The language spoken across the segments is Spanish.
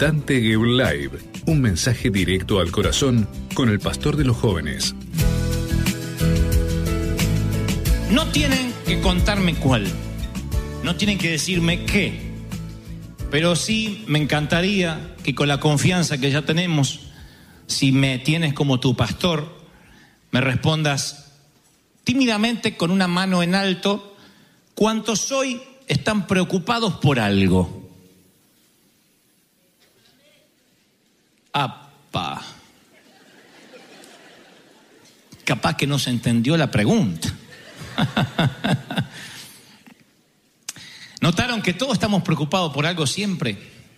Dante Gebel Live, un mensaje directo al corazón con el pastor de los jóvenes. No tienen que contarme cuál, no tienen que decirme qué, pero sí me encantaría que con la confianza que ya tenemos, si me tienes como tu pastor, me respondas tímidamente con una mano en alto, ¿cuántos hoy están preocupados por algo? ¡Apa! Capaz que no se entendió la pregunta. ¿Notaron que todos estamos preocupados por algo siempre?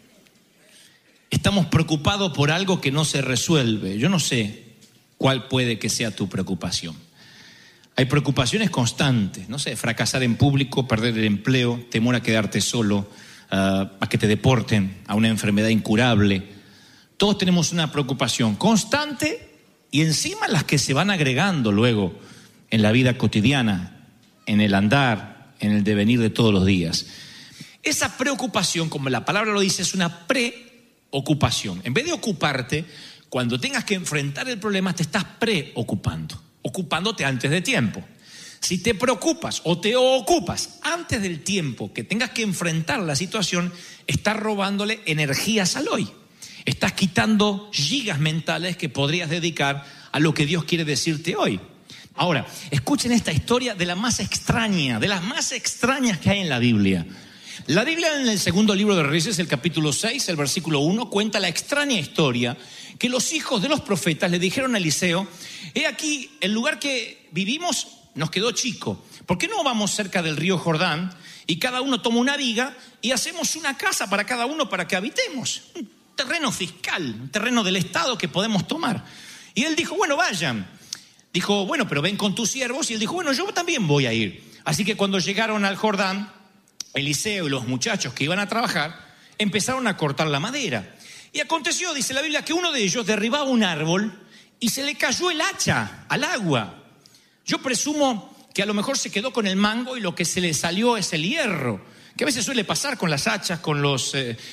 Estamos preocupados por algo que no se resuelve. Yo no sé cuál puede que sea tu preocupación. Hay preocupaciones constantes, no sé, fracasar en público, perder el empleo, temor a quedarte solo, a que te deporten, a una enfermedad incurable. Todos tenemos una preocupación constante y encima las que se van agregando luego en la vida cotidiana, en el andar, en el devenir de todos los días. Esa preocupación, como la palabra lo dice, es una preocupación. En vez de ocuparte, cuando tengas que enfrentar el problema, te estás preocupando, ocupándote antes de tiempo. Si te preocupas o te ocupas antes del tiempo que tengas que enfrentar la situación, estás robándole energías al hoy. Estás quitando gigas mentales que podrías dedicar a lo que Dios quiere decirte hoy. Ahora, escuchen esta historia de la más extraña, de las más extrañas que hay en la Biblia. La Biblia en el segundo libro de Reyes, el capítulo 6, el versículo 1, cuenta la extraña historia que los hijos de los profetas le dijeron a Eliseo: he aquí, el lugar que vivimos nos quedó chico. ¿Por qué no vamos cerca del río Jordán y cada uno toma una viga y hacemos una casa para cada uno para que habitemos? Un terreno fiscal, un terreno del Estado que podemos tomar. Y él dijo, bueno, vayan. Dijo, bueno, pero ven con tus siervos. Y él dijo, bueno, yo también voy a ir. Así que cuando llegaron al Jordán, Eliseo y los muchachos que iban a trabajar empezaron a cortar la madera. Y aconteció, dice la Biblia, que uno de ellos derribaba un árbol y se le cayó el hacha al agua. Yo presumo que a lo mejor se quedó con el mango y lo que se le salió es el hierro, que a veces suele pasar con las hachas, con los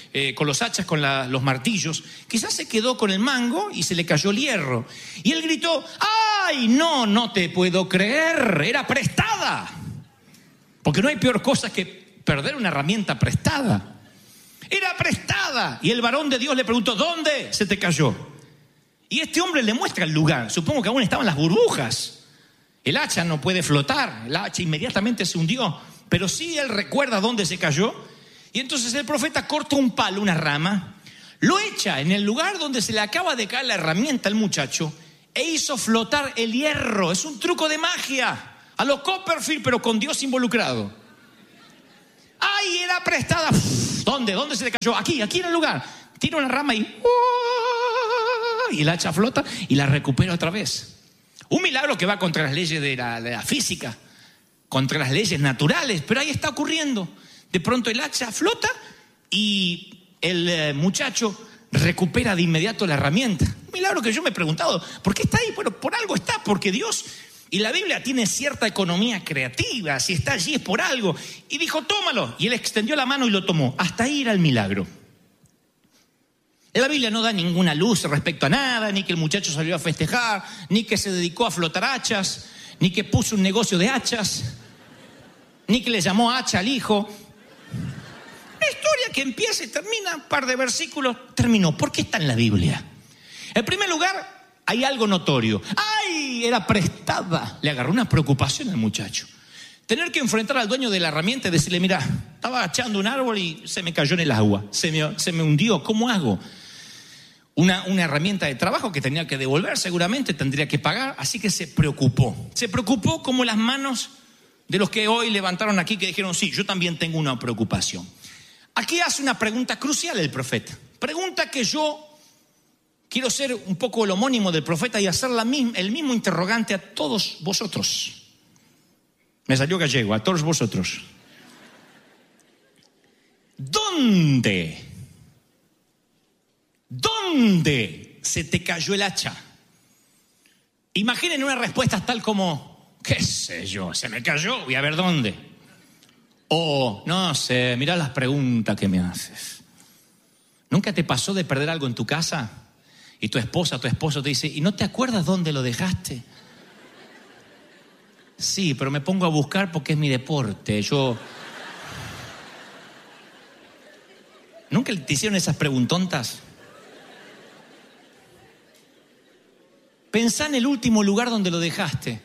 martillos. Quizás se quedó con el mango y se le cayó el hierro. Y él gritó, ¡ay, no te puedo creer! Era prestada. Porque no hay peor cosa que perder una herramienta prestada. Era prestada. Y el varón de Dios le preguntó, ¿dónde se te cayó? Y este hombre le muestra el lugar. Supongo que aún estaban las burbujas. El hacha no puede flotar. El hacha inmediatamente se hundió. Pero sí él recuerda dónde se cayó. Y entonces el profeta corta un palo, una rama, lo echa en el lugar donde se le acaba de caer la herramienta al muchacho e hizo flotar el hierro. Es un truco de magia, a lo Copperfield, pero con Dios involucrado. ¡Ay, era prestada! ¿Dónde se le cayó? Aquí en el lugar. Tira una rama y el hacha flota y la recupera otra vez. Un milagro que va contra las leyes de la física, contra las leyes naturales, pero ahí está ocurriendo. De pronto el hacha flota y el muchacho recupera de inmediato la herramienta. Un milagro que yo me he preguntado, ¿por qué está ahí? Bueno, por algo está, porque Dios y la Biblia tiene cierta economía creativa. Si está allí es por algo. Y dijo, tómalo. Y él extendió la mano y lo tomó. Hasta ahí era el milagro. La Biblia no da ninguna luz respecto a nada, ni que el muchacho salió a festejar, ni que se dedicó a flotar hachas, ni que puso un negocio de hachas, ni que le llamó hacha al hijo. Una historia que empieza y termina, un par de versículos, terminó. ¿Por qué está en la Biblia? En primer lugar, hay algo notorio. ¡Ay! Era prestada. Le agarró una preocupación al muchacho. Tener que enfrentar al dueño de la herramienta y decirle, mira, estaba echando un árbol y se me cayó en el agua. Se me hundió. ¿Cómo hago? Una herramienta de trabajo que tenía que devolver, seguramente tendría que pagar. Así que se preocupó. Se preocupó como las manos de los que hoy levantaron aquí que dijeron, sí, yo también tengo una preocupación. Aquí hace una pregunta crucial el profeta. Pregunta que yo quiero ser un poco el homónimo del profeta y hacer el mismo interrogante a todos vosotros. Me salió gallego, a todos vosotros. ¿Dónde se te cayó el hacha? Imaginen una respuesta tal como, qué sé yo, se me cayó, voy a ver dónde. O, no sé, mirá las preguntas que me haces. ¿Nunca te pasó de perder algo en tu casa? Y tu esposo te dice, ¿y no te acuerdas dónde lo dejaste? Sí, pero me pongo a buscar porque es mi deporte. ¿Nunca te hicieron esas preguntontas? Pensá en el último lugar donde lo dejaste.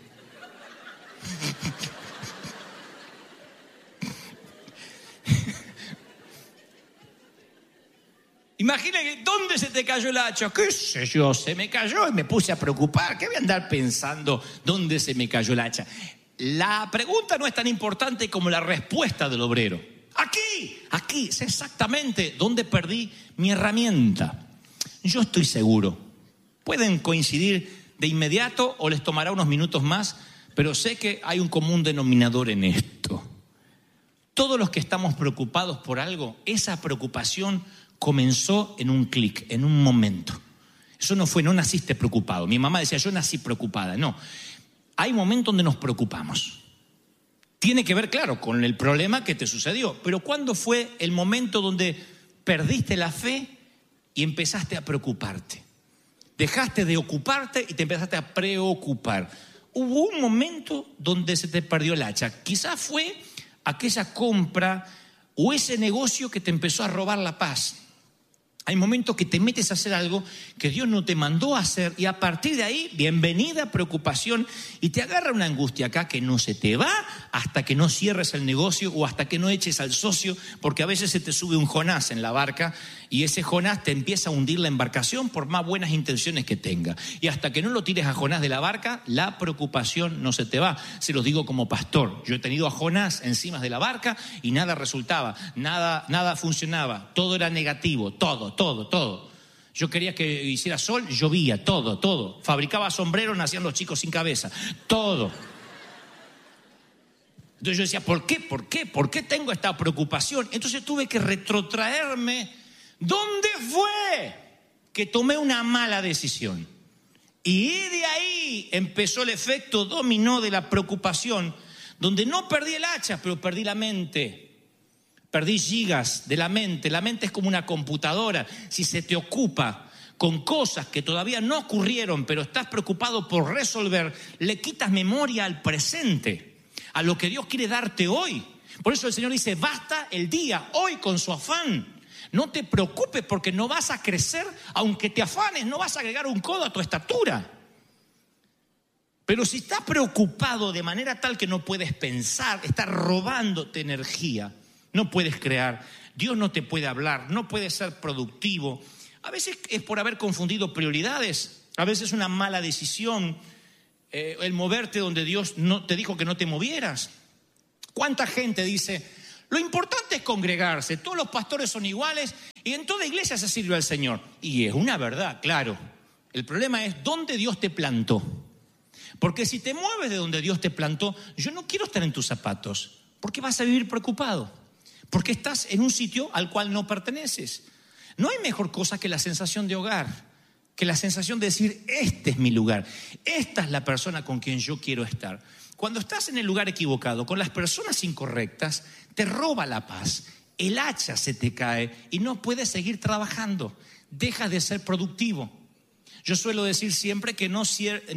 Imagina que ¿dónde se te cayó el hacha? ¿Qué sé yo? Se me cayó y me puse a preocupar. ¿Qué voy a andar pensando dónde se me cayó el hacha? La pregunta no es tan importante como la respuesta del obrero. Aquí, es exactamente dónde perdí mi herramienta. Yo estoy seguro. Pueden coincidir de inmediato o les tomará unos minutos más, pero sé que hay un común denominador en esto. Todos los que estamos preocupados por algo, esa preocupación comenzó en un clic, en un momento. Eso no naciste preocupado. Mi mamá decía, yo nací preocupada. No, hay momentos donde nos preocupamos. Tiene que ver, claro, con el problema que te sucedió. Pero ¿cuándo fue el momento donde perdiste la fe y empezaste a preocuparte? Dejaste de ocuparte y te empezaste a preocupar. Hubo un momento donde se te perdió el hacha. Quizás fue aquella compra o ese negocio que te empezó a robar la paz. Hay momentos que te metes a hacer algo que Dios no te mandó a hacer y a partir de ahí, bienvenida preocupación y te agarra una angustia acá que no se te va hasta que no cierres el negocio o hasta que no eches al socio, porque a veces se te sube un Jonás en la barca y ese Jonás te empieza a hundir la embarcación por más buenas intenciones que tenga. Y hasta que no lo tires a Jonás de la barca, la preocupación no se te va. Se los digo como pastor. Yo he tenido a Jonás encima de la barca y nada resultaba, nada funcionaba, todo era negativo, todo. Yo quería que hiciera sol, llovía, todo. Fabricaba sombreros, nacían los chicos sin cabeza, todo. Entonces yo decía, ¿por qué tengo esta preocupación? Entonces tuve que retrotraerme. ¿Dónde fue que tomé una mala decisión? Y de ahí empezó el efecto dominó de la preocupación, donde no perdí el hacha, pero perdí la mente. Perdí gigas de la mente. La mente es como una computadora. Si se te ocupa con cosas que todavía no ocurrieron, pero estás preocupado por resolver, le quitas memoria al presente, a lo que Dios quiere darte hoy. Por eso el Señor dice, basta el día, hoy con su afán. No te preocupes porque no vas a crecer, aunque te afanes, no vas a agregar un codo a tu estatura. Pero si estás preocupado de manera tal que no puedes pensar, estás robándote energía, no puedes crear, Dios no te puede hablar, no puedes ser productivo. A veces es por haber confundido prioridades, a veces es una mala decisión, el moverte donde Dios no te dijo que no te movieras. ¿Cuánta gente dice, lo importante es congregarse, todos los pastores son iguales y en toda iglesia se sirve al Señor? Y es una verdad, claro. El problema es dónde Dios te plantó. Porque si te mueves de donde Dios te plantó, yo no quiero estar en tus zapatos, porque vas a vivir preocupado. Porque estás en un sitio al cual no perteneces. No hay mejor cosa que la sensación de hogar, que la sensación de decir, este es mi lugar, esta es la persona con quien yo quiero estar. Cuando estás en el lugar equivocado, con las personas incorrectas, te roba la paz, el hacha se te cae y no puedes seguir trabajando, dejas de ser productivo. Yo suelo decir siempre que los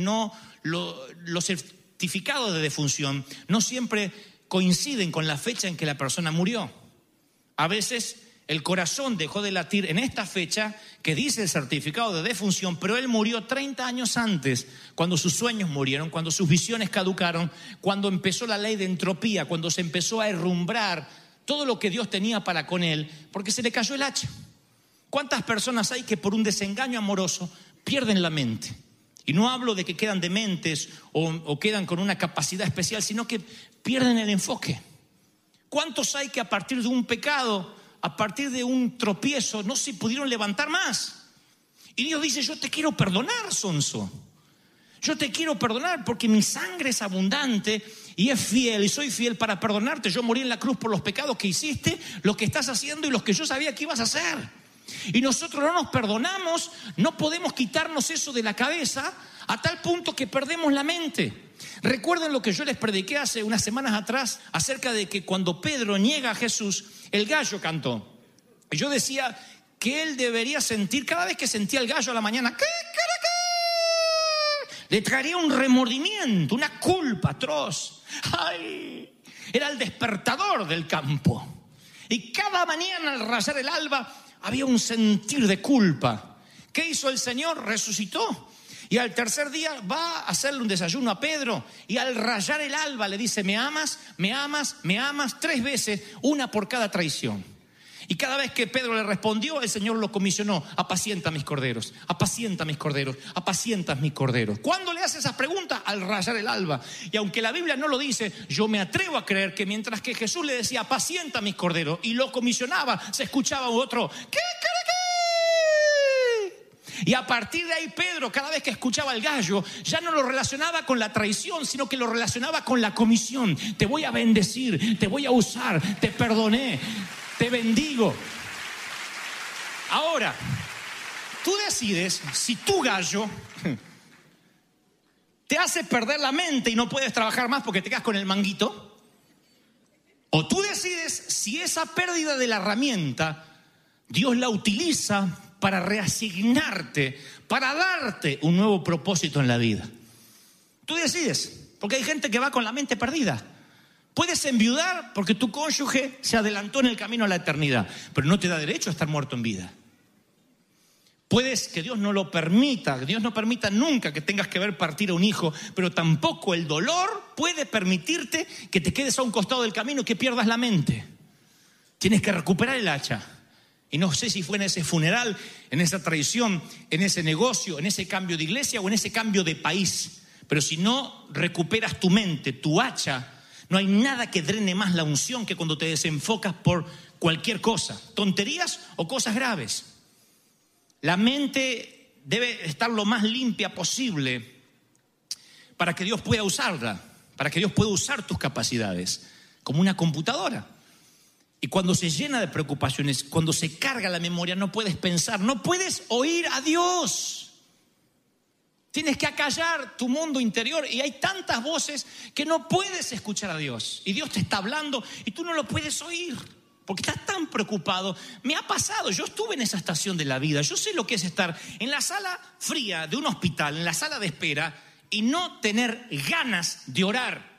certificados de defunción no siempre coinciden con la fecha en que la persona murió. A veces el corazón dejó de latir en esta fecha que dice el certificado de defunción, pero él murió 30 años antes, cuando sus sueños murieron, cuando sus visiones caducaron, cuando empezó la ley de entropía, cuando se empezó a herrumbrar todo lo que Dios tenía para con él, porque se le cayó el hacha. ¿Cuántas personas hay que por un desengaño amoroso pierden la mente? Y no hablo de que quedan dementes o quedan con una capacidad especial, sino que pierden el enfoque. ¿Cuántos hay que a partir de un pecado, a partir de un tropiezo, no se pudieron levantar más? Y Dios dice, yo te quiero perdonar, sonso. Yo te quiero perdonar porque mi sangre es abundante y es fiel, y soy fiel para perdonarte. Yo morí en la cruz por los pecados que hiciste, los que estás haciendo y los que yo sabía que ibas a hacer. Y nosotros no nos perdonamos, no podemos quitarnos eso de la cabeza a tal punto que perdemos la mente. Recuerden lo que yo les prediqué hace unas semanas atrás acerca de que cuando Pedro niega a Jesús, el gallo cantó. Y yo decía que él debería sentir cada vez que sentía el gallo a la mañana. ¿Qué? Le traería un remordimiento, una culpa atroz. ¡Ay! Era el despertador del campo. Y cada mañana al rayar el alba había un sentir de culpa. ¿Qué hizo el Señor? Resucitó. Y al tercer día va a hacerle un desayuno a Pedro. Y al rayar el alba le dice: me amas, me amas, me amas, 3 veces, una por cada traición. Y cada vez que Pedro le respondió, el Señor lo comisionó: apacienta mis corderos, apacienta mis corderos, apacienta mis corderos. ¿Cuándo le hace esas preguntas? Al rayar el alba. Y aunque la Biblia no lo dice, yo me atrevo a creer que mientras que Jesús le decía: apacienta mis corderos, y lo comisionaba, se escuchaba otro: ¿qué? Y a partir de ahí Pedro, cada vez que escuchaba el gallo, ya no lo relacionaba con la traición, sino que lo relacionaba con la comisión. Te voy a bendecir, te voy a usar, te perdoné, te bendigo. Ahora, tú decides si tu gallo te hace perder la mente y no puedes trabajar más porque te quedas con el manguito, o tú decides si esa pérdida de la herramienta Dios la utiliza para reasignarte, para darte un nuevo propósito en la vida. Tú decides, porque hay gente que va con la mente perdida. Puedes enviudar porque tu cónyuge se adelantó en el camino a la eternidad, pero no te da derecho a estar muerto en vida. Puedes que Dios no lo permita, que Dios no permita nunca que tengas que ver partir a un hijo, pero tampoco el dolor puede permitirte que te quedes a un costado del camino y que pierdas la mente. Tienes que recuperar el hacha. Y no sé si fue en ese funeral, en esa traición, en ese negocio, en ese cambio de iglesia o en ese cambio de país. Pero si no recuperas tu mente, tu hacha, no hay nada que drene más la unción que cuando te desenfocas por cualquier cosa, tonterías o cosas graves. La mente debe estar lo más limpia posible para que Dios pueda usarla, para que Dios pueda usar tus capacidades, como una computadora. Y cuando se llena de preocupaciones, cuando se carga la memoria, no puedes pensar, no puedes oír a Dios. Tienes que acallar tu mundo interior y hay tantas voces que no puedes escuchar a Dios. Y Dios te está hablando y tú no lo puedes oír porque estás tan preocupado. Me ha pasado, yo estuve en esa estación de la vida. Yo sé lo que es estar en la sala fría de un hospital, en la sala de espera y no tener ganas de orar.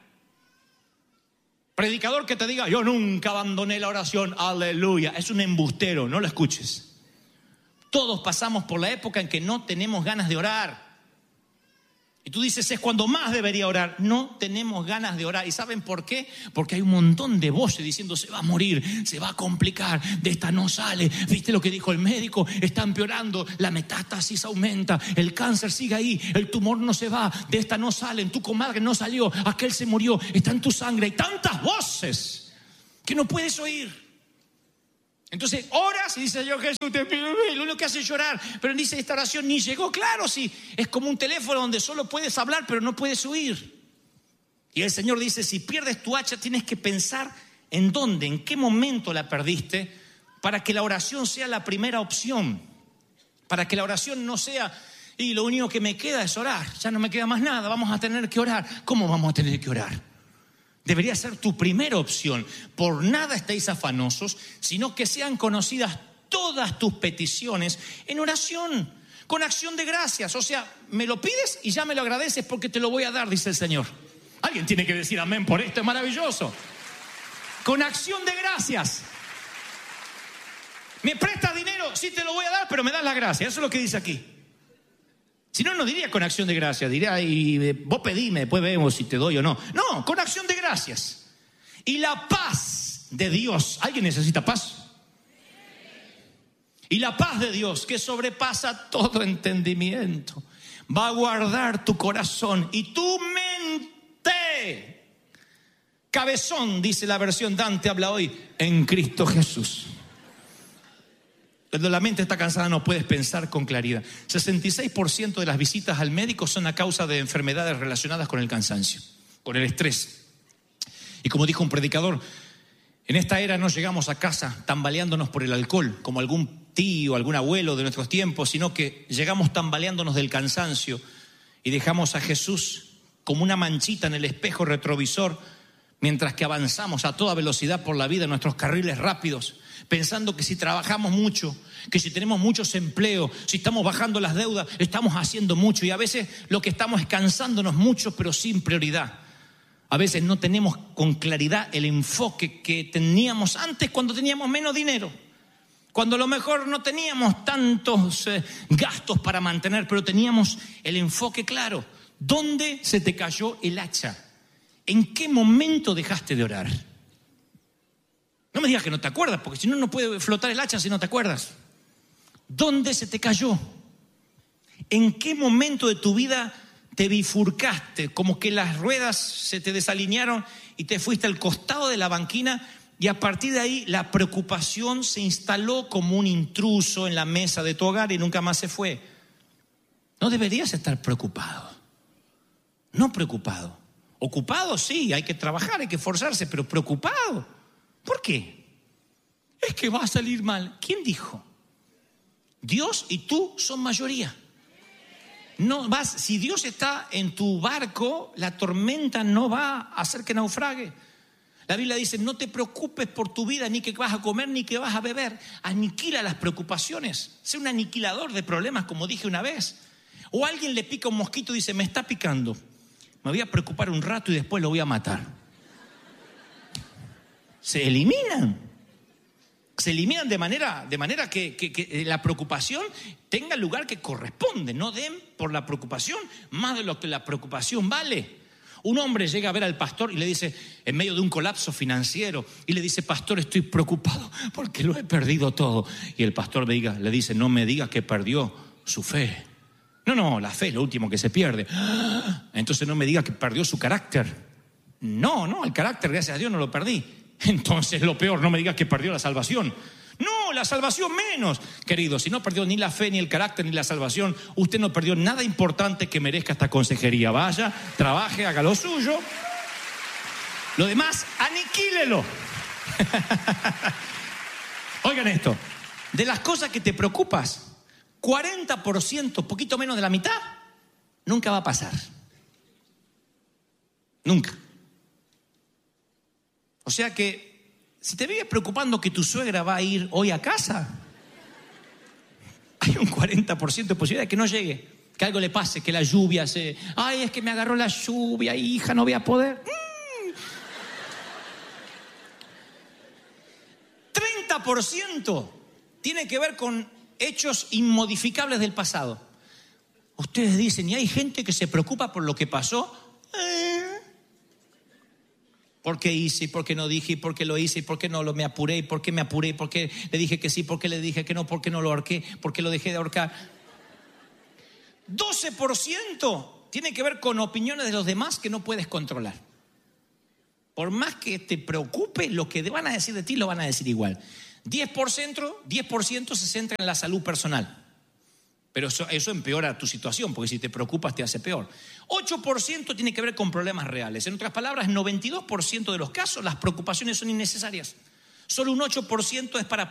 Predicador que te diga: yo nunca abandoné la oración, aleluya, es un embustero, no lo escuches. Todos pasamos por la época en que no tenemos ganas de orar. Y tú dices: es cuando más debería orar. No tenemos ganas de orar. ¿Y saben por qué? Porque hay un montón de voces diciendo: se va a morir, se va a complicar, de esta no sale. ¿Viste lo que dijo el médico? Está empeorando, la metástasis aumenta, el cáncer sigue ahí, el tumor no se va, de esta no salen, tu comadre no salió, aquel se murió, está en tu sangre. Hay tantas voces que no puedes oír. Entonces oras y dices: yo Jesús te pido, lo único que hace es llorar. Pero dice: esta oración ni llegó. Claro, sí, es como un teléfono donde solo puedes hablar pero no puedes oír. Y el Señor dice: si pierdes tu hacha tienes que pensar en dónde, en qué momento la perdiste, para que la oración sea la primera opción. Para que la oración no sea: y lo único que me queda es orar, ya no me queda más nada, vamos a tener que orar. ¿Cómo vamos a tener que orar? Debería ser tu primera opción. Por nada estéis afanosos, sino que sean conocidas todas tus peticiones en oración, con acción de gracias. O sea, me lo pides y ya me lo agradeces porque te lo voy a dar, dice el Señor. Alguien tiene que decir amén por esto, es maravilloso. Con acción de gracias. ¿Me prestas dinero? Sí, te lo voy a dar, pero me das la gracia. Eso es lo que dice aquí. Si no, no diría con acción de gracias, diría: y vos pedime, después vemos si te doy o no. No, con acción de gracias. Y la paz de Dios. ¿Alguien necesita paz? Y la paz de Dios, que sobrepasa todo entendimiento, va a guardar tu corazón y tu mente. Cabezón, dice la versión Dante habla hoy, en Cristo Jesús. Cuando la mente está cansada no puedes pensar con claridad. 66% de las visitas al médico son a causa de enfermedades relacionadas con el cansancio, con el estrés. Y como dijo un predicador, en esta era no llegamos a casa tambaleándonos por el alcohol, como algún tío, algún abuelo de nuestros tiempos, sino que llegamos tambaleándonos del cansancio y dejamos a Jesús como una manchita en el espejo retrovisor, mientras que avanzamos a toda velocidad por la vida en nuestros carriles rápidos, pensando que si trabajamos mucho, que si tenemos muchos empleos, si estamos bajando las deudas, estamos haciendo mucho, y a veces lo que estamos es cansándonos mucho, pero sin prioridad. A veces no tenemos con claridad el enfoque que teníamos antes cuando teníamos menos dinero, cuando a lo mejor no teníamos tantos gastos para mantener, pero teníamos el enfoque claro. ¿Dónde se te cayó el hacha? ¿En qué momento dejaste de orar? No me digas que no te acuerdas, porque si no, no puede flotar el hacha si no te acuerdas. ¿Dónde se te cayó? ¿En qué momento de tu vida te bifurcaste? Como que las ruedas se te desalinearon y te fuiste al costado de la banquina, y a partir de ahí la preocupación se instaló como un intruso en la mesa de tu hogar y nunca más se fue. No deberías estar preocupado. No preocupado. Ocupado, sí, hay que trabajar, hay que esforzarse, pero preocupado. ¿Por qué? Es que va a salir mal. ¿Quién dijo? Dios y tú son mayoría. No vas, si Dios está en tu barco, la tormenta no va a hacer que naufrague. La Biblia dice: no te preocupes por tu vida, ni que vas a comer, ni que vas a beber. Aniquila las preocupaciones. Sé un aniquilador de problemas, como dije una vez. O alguien le pica un mosquito y dice: me está picando. Me voy a preocupar un rato y después lo voy a matar. Se eliminan. Se eliminan de manera que la preocupación tenga el lugar que corresponde. No den por la preocupación más de lo que la preocupación vale. Un hombre llega a ver al pastor y le dice, en medio de un colapso financiero, y le dice: pastor, estoy preocupado porque lo he perdido todo. Y el pastor le dice: no me diga que perdió su fe. No, la fe es lo último que se pierde. Entonces no me diga que perdió su carácter. No, el carácter, gracias a Dios, no lo perdí. Entonces lo peor, no me digas que perdió la salvación. No, la salvación menos. Querido, si no perdió ni la fe, ni el carácter, ni la salvación, usted no perdió nada importante que merezca esta consejería. Vaya, trabaje, haga lo suyo. Lo demás, aniquílelo. Oigan esto, de las cosas que te preocupas, 40%, poquito menos de la mitad, nunca va a pasar. Nunca. O sea que si te vives preocupando que tu suegra va a ir hoy a casa, hay un 40% de posibilidad de que no llegue, que algo le pase, que la lluvia se... Ay, es que me agarró la lluvia, hija, no voy a poder. 30% tiene que ver con hechos inmodificables del pasado. Ustedes dicen, y hay gente que se preocupa por lo que pasó. ¿Por qué hice? ¿Por qué no dije? ¿Por qué lo hice? ¿Por qué no me apuré? ¿Por qué me apuré? ¿Por qué le dije que sí? ¿Por qué le dije que no? ¿Por qué no lo ahorqué? ¿Por qué lo dejé de ahorcar? 12% tiene que ver con opiniones de los demás que no puedes controlar. Por más que te preocupe, lo que van a decir de ti lo van a decir igual. 10% se centra en la salud personal. Pero eso empeora tu situación, porque si te preocupas te hace peor. 8% tiene que ver con problemas reales. En otras palabras, 92% de los casos las preocupaciones son innecesarias. Solo un 8% es para